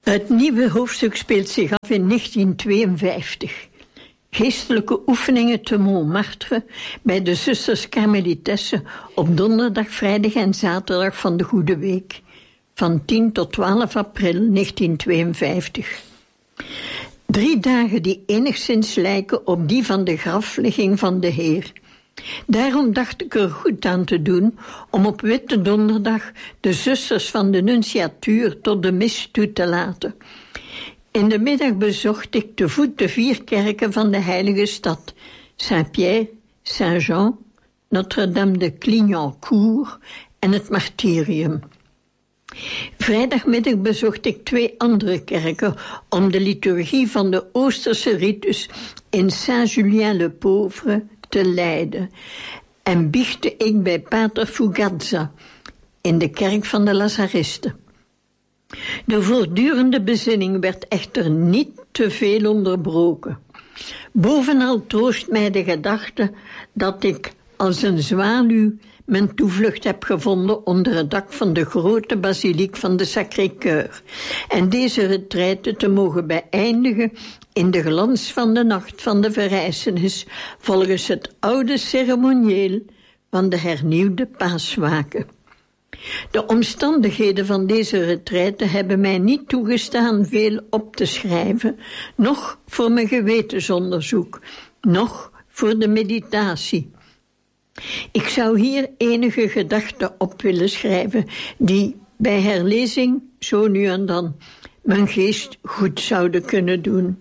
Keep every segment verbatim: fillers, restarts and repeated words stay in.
Het nieuwe hoofdstuk speelt zich af in negentien tweeënvijftig. Geestelijke oefeningen te Montmartre bij de zusters Karmelitessen op donderdag, vrijdag en zaterdag van de Goede Week, van tien tot twaalf april negentien tweeënvijftig. Drie dagen die enigszins lijken op die van de graflegging van de Heer. Daarom dacht ik er goed aan te doen om op Witte Donderdag de zusters van de Nunciatuur tot de mis toe te laten. In de middag bezocht ik te voet de vier kerken van de heilige stad: Saint-Pierre, Saint-Jean, Notre-Dame de Clignancourt en het Martyrium. Vrijdagmiddag bezocht ik twee andere kerken om de liturgie van de Oosterse ritus in Saint-Julien-le-Pauvre te leiden en biechtte ik bij pater Fugazza in de kerk van de Lazaristen. De voortdurende bezinning werd echter niet te veel onderbroken. Bovenal troost mij de gedachte dat ik als een zwaluw mijn toevlucht heb gevonden onder het dak van de grote basiliek van de Sacré-Cœur en deze retraite te mogen beëindigen in de glans van de nacht van de verrijzenis volgens het oude ceremonieel van de hernieuwde paaswaken. De omstandigheden van deze retraite hebben mij niet toegestaan veel op te schrijven, noch voor mijn gewetensonderzoek, noch voor de meditatie. Ik zou hier enige gedachten op willen schrijven die bij herlezing zo nu en dan mijn geest goed zouden kunnen doen.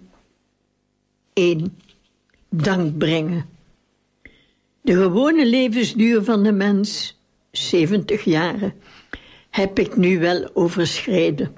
één. Dank brengen. De gewone levensduur van de mens, zeventig jaren, heb ik nu wel overschreden.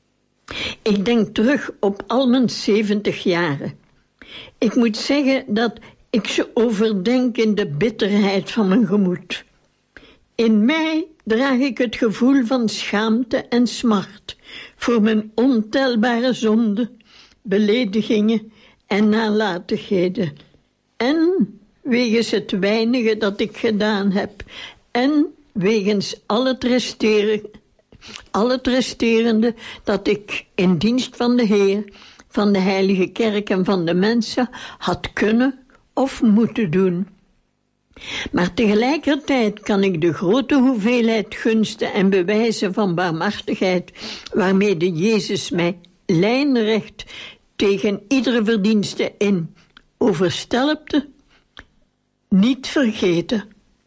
Ik denk terug op al mijn zeventig jaren. Ik moet zeggen dat ik ze overdenk in de bitterheid van mijn gemoed. In mij draag ik het gevoel van schaamte en smart voor mijn ontelbare zonden, beledigingen en nalatigheden, en wegens het weinige dat ik gedaan heb, en wegens al het resteren, al het resterende dat ik in dienst van de Heer, van de heilige kerk en van de mensen had kunnen of moeten doen. Maar tegelijkertijd kan ik de grote hoeveelheid gunsten en bewijzen van barmhartigheid waarmee Jezus mij lijnrecht tegen iedere verdienste in overstelpte, niet vergeten.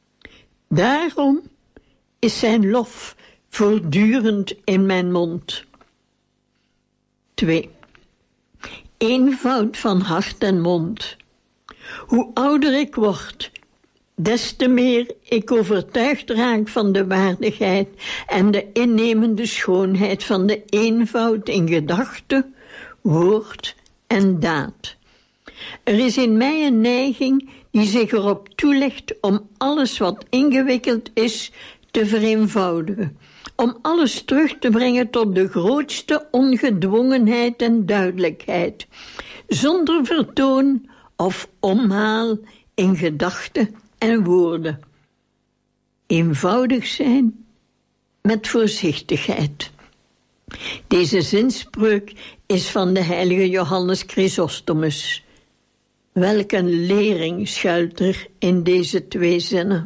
Daarom is zijn lof voortdurend in mijn mond. twee. Eenvoud van hart en mond. Hoe ouder ik word, des te meer ik overtuigd raak van de waardigheid en de innemende schoonheid van de eenvoud in gedachte, woord en daad. Er is in mij een neiging die zich erop toelegt om alles wat ingewikkeld is te vereenvoudigen, om alles terug te brengen tot de grootste ongedwongenheid en duidelijkheid, zonder vertoon of omhaal in gedachten en woorden. Eenvoudig zijn met voorzichtigheid. Deze zinspreuk is van de heilige Johannes Chrysostomus. Welk een lering schuilt er in deze twee zinnen.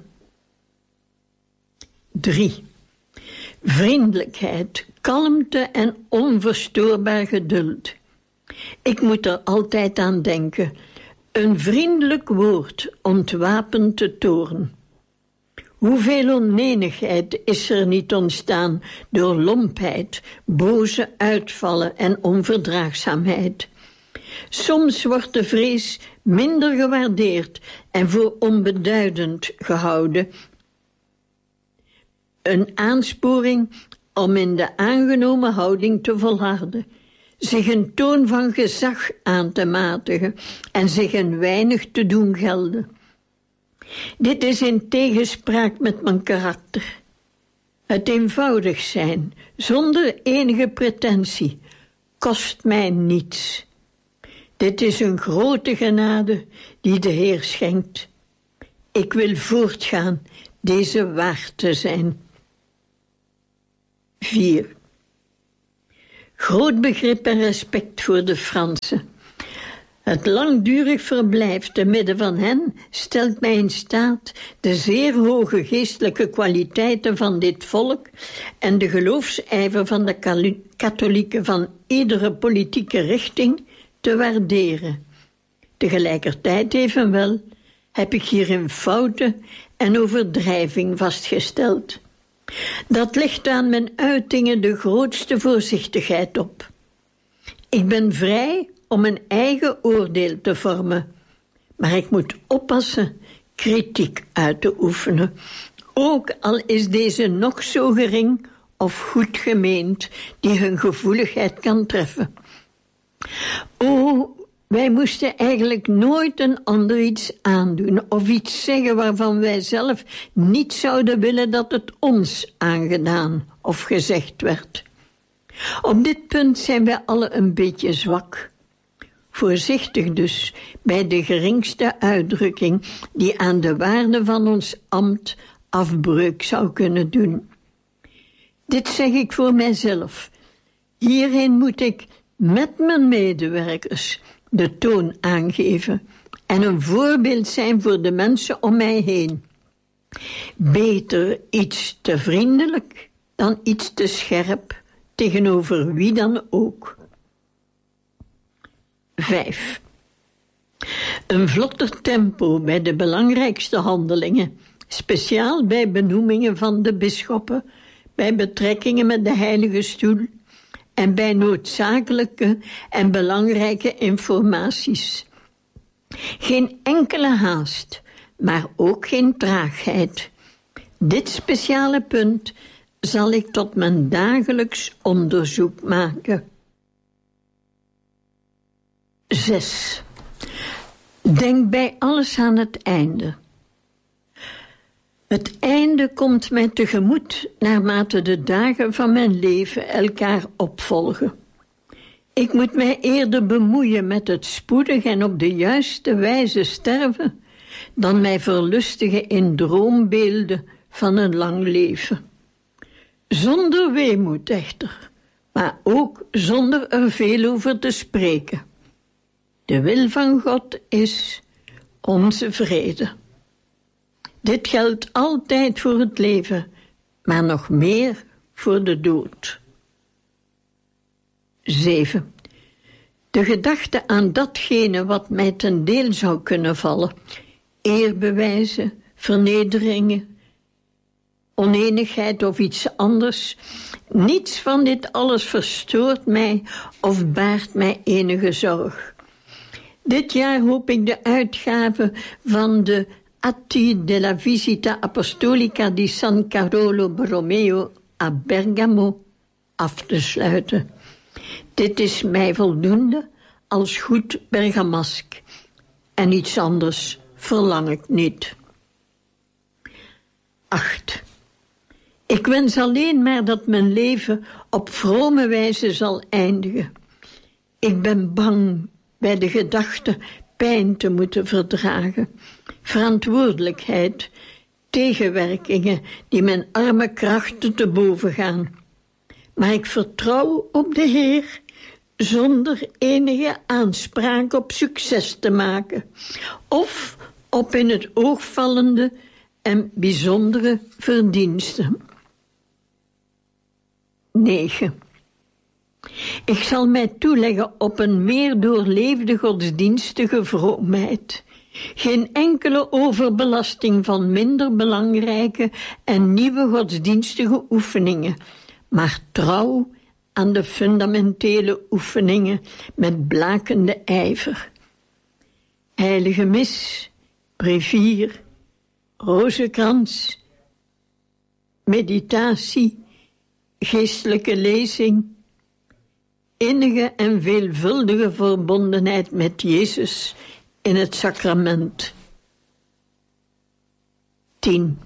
drie. Vriendelijkheid, kalmte en onverstoorbaar geduld. Ik moet er altijd aan denken. Een vriendelijk woord ontwapent de toorn. Hoeveel onmenigheid is er niet ontstaan door lompheid, boze uitvallen en onverdraagzaamheid. Soms wordt de vrees minder gewaardeerd en voor onbeduidend gehouden. Een aansporing om in de aangenomen houding te volharden, zich een toon van gezag aan te matigen en zich een weinig te doen gelden. Dit is in tegenspraak met mijn karakter. Het eenvoudig zijn, zonder enige pretentie, kost mij niets. Dit is een grote genade die de Heer schenkt. Ik wil voortgaan deze waard te zijn. vier. Groot begrip en respect voor de Fransen. Het langdurig verblijf te midden van hen stelt mij in staat de zeer hoge geestelijke kwaliteiten van dit volk en de geloofsijver van de katholieken van iedere politieke richting te waarderen. Tegelijkertijd evenwel heb ik hierin fouten en overdrijving vastgesteld. Dat legt aan mijn uitingen de grootste voorzichtigheid op. Ik ben vrij om een eigen oordeel te vormen, maar ik moet oppassen kritiek uit te oefenen, ook al is deze nog zo gering of goed gemeend die hun gevoeligheid kan treffen. O, wij moesten eigenlijk nooit een ander iets aandoen of iets zeggen waarvan wij zelf niet zouden willen dat het ons aangedaan of gezegd werd. Op dit punt zijn wij alle een beetje zwak. Voorzichtig dus bij de geringste uitdrukking die aan de waarde van ons ambt afbreuk zou kunnen doen. Dit zeg ik voor mijzelf. Hierin moet ik met mijn medewerkers de toon aangeven en een voorbeeld zijn voor de mensen om mij heen. Beter iets te vriendelijk dan iets te scherp tegenover wie dan ook. Vijf. Een vlotter tempo bij de belangrijkste handelingen, speciaal bij benoemingen van de bisschoppen, bij betrekkingen met de Heilige Stoel en bij noodzakelijke en belangrijke informaties. Geen enkele haast, maar ook geen traagheid. Dit speciale punt zal ik tot mijn dagelijks onderzoek maken. Zes. Denk bij alles aan het einde. Het einde komt mij tegemoet naarmate de dagen van mijn leven elkaar opvolgen. Ik moet mij eerder bemoeien met het spoedig en op de juiste wijze sterven, dan mij verlustigen in droombeelden van een lang leven. Zonder weemoed echter, maar ook zonder er veel over te spreken. De wil van God is onze vrede. Dit geldt altijd voor het leven, maar nog meer voor de dood. Zeven. De gedachte aan datgene wat mij ten deel zou kunnen vallen, eerbewijzen, vernederingen, oneenigheid of iets anders, niets van dit alles verstoort mij of baart mij enige zorg. Dit jaar hoop ik de uitgave van de Atti della Visita Apostolica di San Carolo Borromeo a Bergamo af te sluiten. Dit is mij voldoende als goed bergamask en iets anders verlang ik niet. Acht. Ik wens alleen maar dat mijn leven op vrome wijze zal eindigen. Ik ben bang bij de gedachte pijn te moeten verdragen, verantwoordelijkheid, tegenwerkingen die mijn arme krachten te boven gaan. Maar ik vertrouw op de Heer zonder enige aanspraak op succes te maken of op in het oog vallende en bijzondere verdiensten. Negen. Ik zal mij toeleggen op een meer doorleefde godsdienstige vroomheid. Geen enkele overbelasting van minder belangrijke en nieuwe godsdienstige oefeningen, maar trouw aan de fundamentele oefeningen met blakende ijver. Heilige mis, brevier, rozenkrans, meditatie, geestelijke lezing, innige en veelvuldige verbondenheid met Jezus in het sacrament. Tien.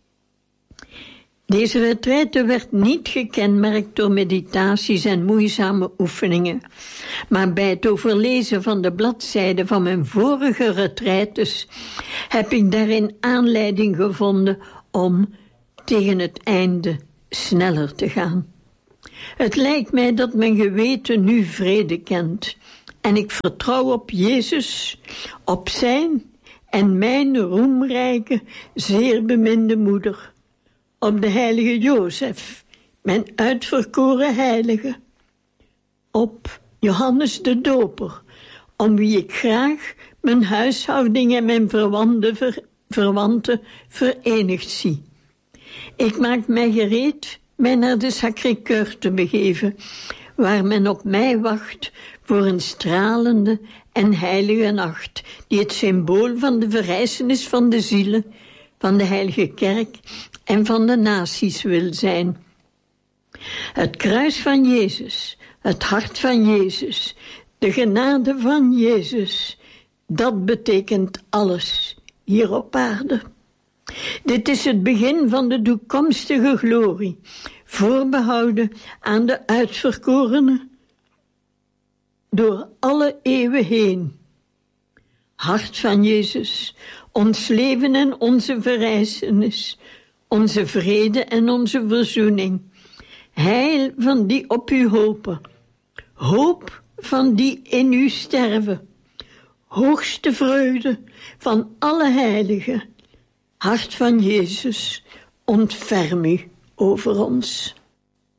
Deze retraite werd niet gekenmerkt door meditaties en moeizame oefeningen, maar bij het overlezen van de bladzijden van mijn vorige retraites heb ik daarin aanleiding gevonden om tegen het einde sneller te gaan. Het lijkt mij dat mijn geweten nu vrede kent. En ik vertrouw op Jezus, op zijn en mijn roemrijke, zeer beminde moeder. Op de heilige Jozef, mijn uitverkoren heilige. Op Johannes de Doper, om wie ik graag mijn huishouding en mijn verwanten, ver, verwanten verenigd zie. Ik maak mij gereed mij naar de Sacré-Cœur te begeven, waar men op mij wacht voor een stralende en heilige nacht, die het symbool van de verrijzenis van de zielen, van de heilige kerk en van de naties wil zijn. Het kruis van Jezus, het hart van Jezus, de genade van Jezus, dat betekent alles hier op aarde. Dit is het begin van de toekomstige glorie, voorbehouden aan de uitverkorenen door alle eeuwen heen. Hart van Jezus, ons leven en onze verrijzenis, onze vrede en onze verzoening, heil van die op u hopen, hoop van die in u sterven, hoogste vreugde van alle heiligen. Hart van Jezus, ontferm u over ons.